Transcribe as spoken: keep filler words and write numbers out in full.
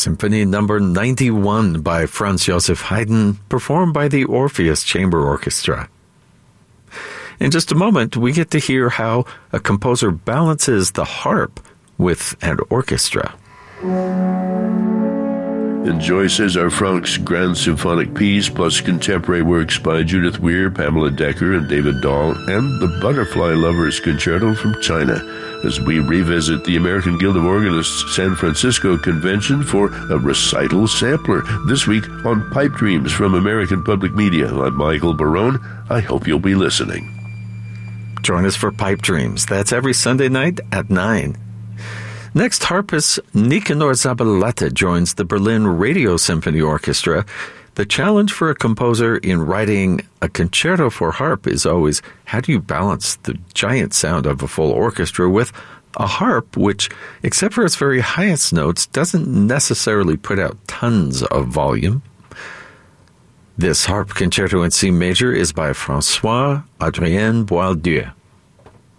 Symphony number ninety-one by Franz Joseph Haydn, performed by the Orpheus Chamber Orchestra. In just a moment, we get to hear how a composer balances the harp with an orchestra. Enjoy César Franck's Grand Symphonic Piece, plus contemporary works by Judith Weir, Pamela Decker, and David Dahl, and the Butterfly Lovers Concerto from China, as we revisit the American Guild of Organists San Francisco Convention for a recital sampler, this week on Pipe Dreams from American Public Media. I'm Michael Barone. I hope you'll be listening. Join us for Pipe Dreams. That's every Sunday night at nine. Next, harpist Nicanor Zabaleta joins the Berlin Radio Symphony Orchestra. The challenge for a composer in writing a concerto for harp is always, how do you balance the giant sound of a full orchestra with a harp which, except for its very highest notes, doesn't necessarily put out tons of volume? This harp concerto in C major is by François Adrien Boieldieu.